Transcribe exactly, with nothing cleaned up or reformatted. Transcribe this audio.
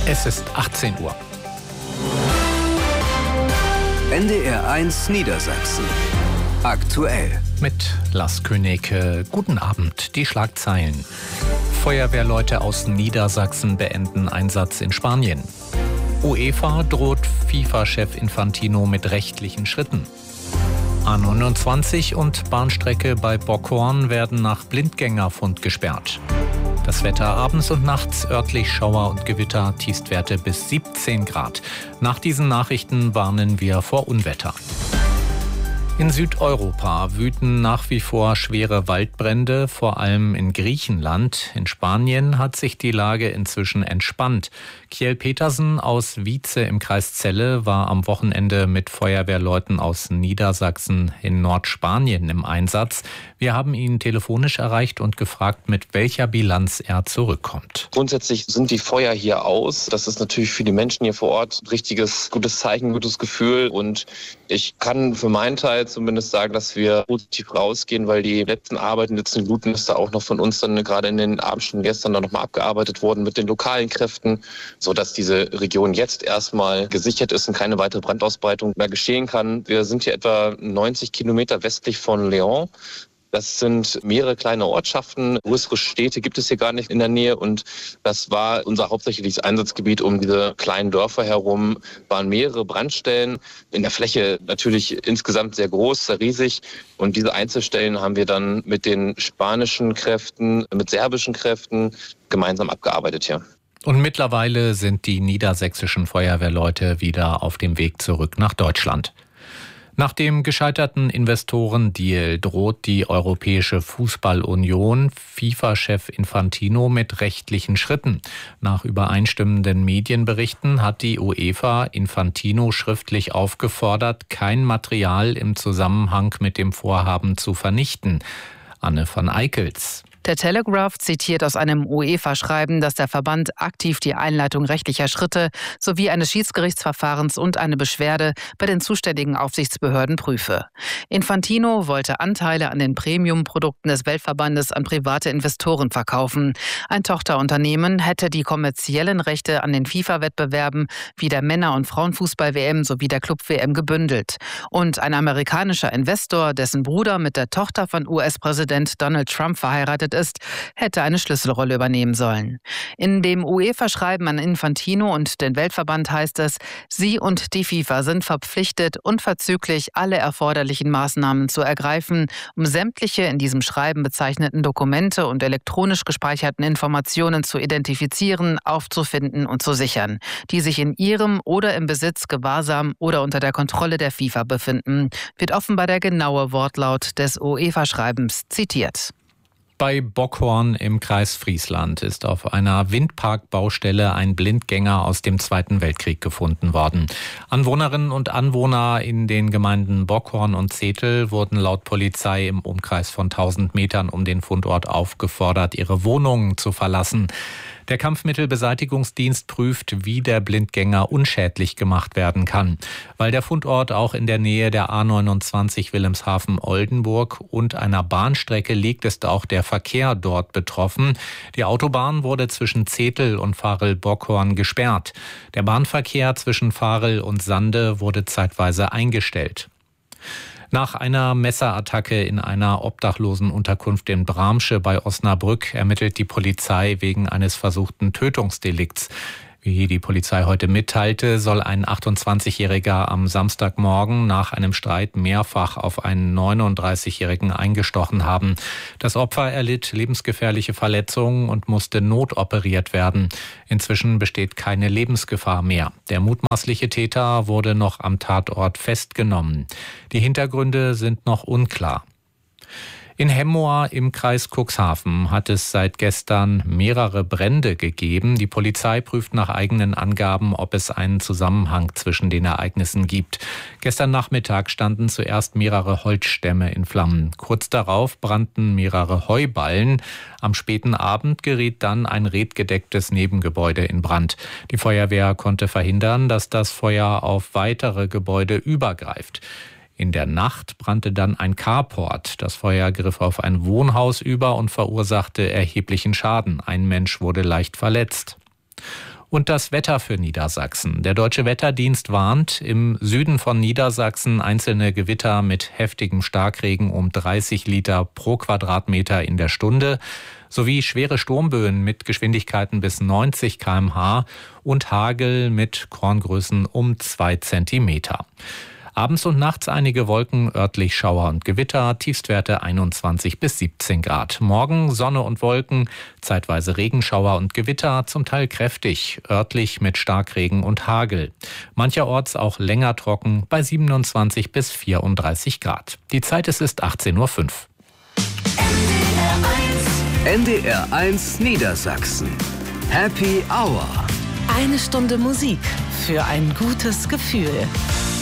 Es ist achtzehn Uhr. N D R eins Niedersachsen. Aktuell. Mit Lars Königke. Guten Abend. Die Schlagzeilen. Feuerwehrleute aus Niedersachsen beenden Einsatz in Spanien. UEFA droht FIFA-Chef Infantino mit rechtlichen Schritten. A neunundzwanzig und Bahnstrecke bei Bockhorn werden nach Blindgängerfund gesperrt. Das Wetter abends und nachts, örtlich Schauer und Gewitter, Tiefstwerte bis siebzehn Grad. Nach diesen Nachrichten warnen wir vor Unwetter. In Südeuropa wüten nach wie vor schwere Waldbrände, vor allem in Griechenland. In Spanien hat sich die Lage inzwischen entspannt. Kjell Petersen aus Wietze im Kreis Celle war am Wochenende mit Feuerwehrleuten aus Niedersachsen in Nordspanien im Einsatz. Wir haben ihn telefonisch erreicht und gefragt, mit welcher Bilanz er zurückkommt. Grundsätzlich sind die Feuer hier aus. Das ist natürlich für die Menschen hier vor Ort ein richtiges, gutes Zeichen, gutes Gefühl. Und ich kann für meinen Teil zumindest sagen, dass wir positiv rausgehen, weil die letzten Arbeiten, die letzten Gluten ist da auch noch von uns dann gerade in den Abendstunden gestern dann nochmal abgearbeitet worden mit den lokalen Kräften, sodass diese Region jetzt erstmal gesichert ist und keine weitere Brandausbreitung mehr geschehen kann. Wir sind hier etwa neunzig Kilometer westlich von León. Das sind mehrere kleine Ortschaften, größere Städte gibt es hier gar nicht in der Nähe und das war unser hauptsächliches Einsatzgebiet um diese kleinen Dörfer herum, waren mehrere Brandstellen, in der Fläche natürlich insgesamt sehr groß, sehr riesig und diese Einzelstellen haben wir dann mit den spanischen Kräften, mit serbischen Kräften gemeinsam abgearbeitet hier. Und mittlerweile sind die niedersächsischen Feuerwehrleute wieder auf dem Weg zurück nach Deutschland. Nach dem gescheiterten Investorendeal droht die Europäische Fußballunion FIFA-Chef Infantino mit rechtlichen Schritten. Nach übereinstimmenden Medienberichten hat die UEFA Infantino schriftlich aufgefordert, kein Material im Zusammenhang mit dem Vorhaben zu vernichten. Anne van Eickels. Der Telegraph zitiert aus einem UEFA-Schreiben, dass der Verband aktiv die Einleitung rechtlicher Schritte sowie eines Schiedsgerichtsverfahrens und eine Beschwerde bei den zuständigen Aufsichtsbehörden prüfe. Infantino wollte Anteile an den Premium-Produkten des Weltverbandes an private Investoren verkaufen. Ein Tochterunternehmen hätte die kommerziellen Rechte an den FIFA-Wettbewerben wie der Männer- und Frauenfußball-W M sowie der Club-W M gebündelt. Und ein amerikanischer Investor, dessen Bruder mit der Tochter von U S-Präsident Donald Trump verheiratet ist, hätte eine Schlüsselrolle übernehmen sollen. In dem UEFA-Schreiben an Infantino und den Weltverband heißt es, sie und die FIFA sind verpflichtet, unverzüglich alle erforderlichen Maßnahmen zu ergreifen, um sämtliche in diesem Schreiben bezeichneten Dokumente und elektronisch gespeicherten Informationen zu identifizieren, aufzufinden und zu sichern, die sich in ihrem oder im Besitz, Gewahrsam oder unter der Kontrolle der FIFA befinden, wird offenbar der genaue Wortlaut des UEFA-Schreibens zitiert. Bei Bockhorn im Kreis Friesland ist auf einer Windparkbaustelle ein Blindgänger aus dem Zweiten Weltkrieg gefunden worden. Anwohnerinnen und Anwohner in den Gemeinden Bockhorn und Zetel wurden laut Polizei im Umkreis von tausend Metern um den Fundort aufgefordert, ihre Wohnungen zu verlassen. Der Kampfmittelbeseitigungsdienst prüft, wie der Blindgänger unschädlich gemacht werden kann. Weil der Fundort auch in der Nähe der A neunundzwanzig Wilhelmshaven-Oldenburg und einer Bahnstrecke liegt, ist auch der Verkehr dort betroffen. Die Autobahn wurde zwischen Zetel und Varel-Bockhorn gesperrt. Der Bahnverkehr zwischen Varel und Sande wurde zeitweise eingestellt. Nach einer Messerattacke in einer Obdachlosenunterkunft in Bramsche bei Osnabrück ermittelt die Polizei wegen eines versuchten Tötungsdelikts. Wie die Polizei heute mitteilte, soll ein achtundzwanzigjähriger am Samstagmorgen nach einem Streit mehrfach auf einen neununddreißigjährigen eingestochen haben. Das Opfer erlitt lebensgefährliche Verletzungen und musste notoperiert werden. Inzwischen besteht keine Lebensgefahr mehr. Der mutmaßliche Täter wurde noch am Tatort festgenommen. Die Hintergründe sind noch unklar. In Hemmoor im Kreis Cuxhaven hat es seit gestern mehrere Brände gegeben. Die Polizei prüft nach eigenen Angaben, ob es einen Zusammenhang zwischen den Ereignissen gibt. Gestern Nachmittag standen zuerst mehrere Holzstämme in Flammen. Kurz darauf brannten mehrere Heuballen. Am späten Abend geriet dann ein redgedecktes Nebengebäude in Brand. Die Feuerwehr konnte verhindern, dass das Feuer auf weitere Gebäude übergreift. In der Nacht brannte dann ein Carport. Das Feuer griff auf ein Wohnhaus über und verursachte erheblichen Schaden. Ein Mensch wurde leicht verletzt. Und das Wetter für Niedersachsen. Der Deutsche Wetterdienst warnt, im Süden von Niedersachsen einzelne Gewitter mit heftigem Starkregen um dreißig Liter pro Quadratmeter in der Stunde sowie schwere Sturmböen mit Geschwindigkeiten bis neunzig Kilometer pro Stunde und Hagel mit Korngrößen um zwei Zentimeter. Abends und nachts einige Wolken, örtlich Schauer und Gewitter, Tiefstwerte einundzwanzig bis siebzehn Grad. Morgen Sonne und Wolken, zeitweise Regenschauer und Gewitter, zum Teil kräftig, örtlich mit Starkregen und Hagel. Mancherorts auch länger trocken bei siebenundzwanzig bis vierunddreißig Grad. Die Zeit es ist achtzehn Uhr fünf. N D R eins Niedersachsen. Happy Hour. Eine Stunde Musik für ein gutes Gefühl.